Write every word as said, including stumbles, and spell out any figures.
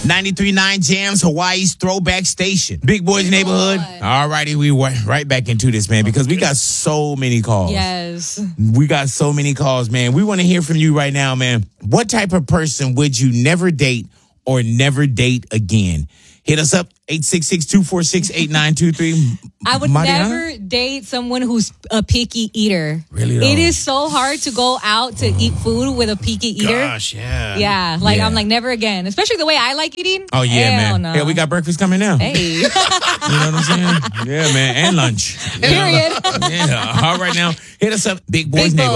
ninety-three point nine Jams, Hawaii's throwback station. Big Boys Neighborhood. All righty, we went right back into this, man, because we got so many calls. Yes. We got so many calls, man. We want to hear from you right now, man. What type of person would you never date or never date again? Hit us up, eight six six, two four six, eight nine two three. I would Mariana? never date someone who's a picky eater. Really, though? It is so hard to go out to eat food with a picky eater. Gosh, yeah. Yeah, like Yeah. I'm like, never again. Especially the way I like eating. Oh, yeah, Hell man. No. Yeah, we got breakfast coming now. Hey. You know what I'm saying? Yeah, man. And lunch. Period. Yeah. All right, now, hit us up, Big Boys Big Neighborhood.